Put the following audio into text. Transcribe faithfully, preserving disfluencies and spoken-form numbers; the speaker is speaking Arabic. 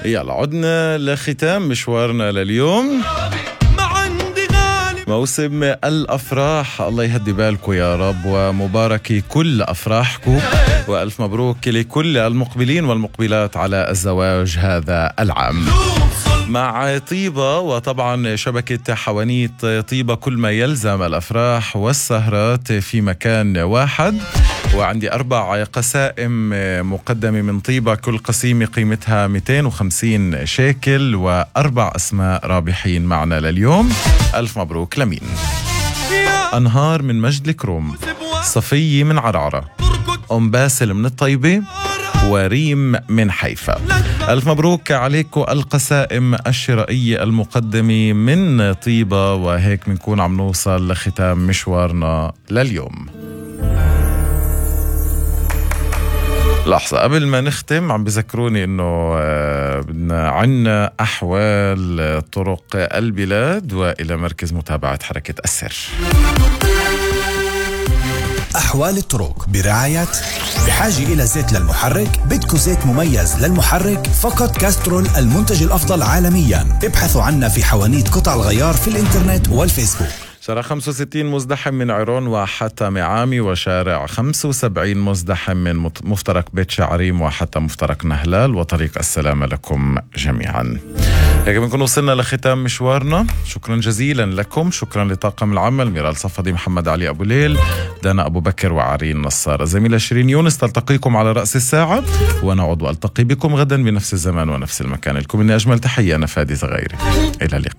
يلا عدنا لختام مشوارنا لليوم. موسم الأفراح، الله يهدي بالكم يا رب، ومبارك كل أفراحكم، وألف مبروك لكل المقبلين والمقبلات على الزواج هذا العام. مع طيبة وطبعا شبكة حوانيت طيبة كل ما يلزم الأفراح والسهرات في مكان واحد. وعندي أربع قسائم مقدمة من طيبة، كل قسيمة قيمتها مئتين وخمسين شيكل، وأربع أسماء رابحين معنا لليوم. ألف مبروك لمين؟ أنهار من مجد الكروم، صفية من عرعرة، أم باسل من الطيبة، وريم من حيفا. ألف مبروك عليكم القسائم الشرائية المقدمة من طيبة. وهيك بنكون عم نوصل لختام مشوارنا لليوم. لحظة قبل ما نختم، عم بذكروني انه بدنا عنا احوال طرق البلاد والى مركز متابعة حركة السر. أحوال الطرق برعاية بحاجة إلى زيت للمحرك؟ بدكو زيت مميز للمحرك؟ فقط كاسترول، المنتج الأفضل عالميا. ابحثوا عنا في حوانيت قطع الغيار في الإنترنت والفيسبوك. شارع خمسة وستين مزدحم من عيرون وحتى معامي، وشارع خمسة وسبعين مزدحم من مفترق بيت شعريم وحتى مفترق نهلال وطريق السلامة لكم جميعا. هيك بنكون وصلنا لختام مشوارنا. شكرا جزيلا لكم، شكرا لطاقم العمل ميرال صفدي، محمد علي أبو ليل، دانا أبو بكر، وعرين نصار. زميلة شيرين يونس تلتقيكم على رأس الساعة، ونعود وألتقي بكم غدا بنفس الزمان ونفس المكان. لكم إني أجمل تحية، أنا فادي زغيري، إلى اللقاء.